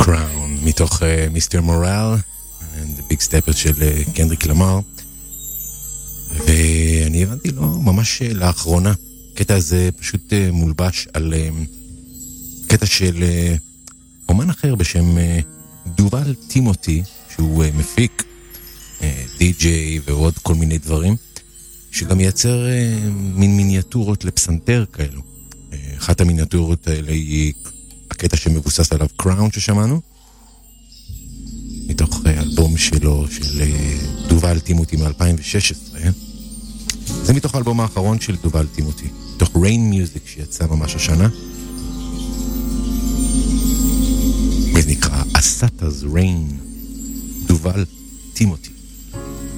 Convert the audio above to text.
Crown מתוך מיסטר מורל and the big stepper של קנדריק למר, ואני הבנתי לו ממש לאחרונה. הקטע הזה פשוט מולבש על קטע של אומן אחר בשם דובל טימותי, שהוא מפיק די-ג'יי ועוד כל מיני דברים, שגם מייצר מין מיניאטורות לפסנתר כאלו. אחת המיניאטורות האלה היא הקטע שמבוסס עליו קראון ששמענו, מתוך אלבום שלו, של דובל טימותי מ-2016. זה מתוך האלבום האחרון של דובל טימותי, מתוך Rain Music שיצא ממש השנה. זה נקרא אסטאז ריין, דובל טימותי.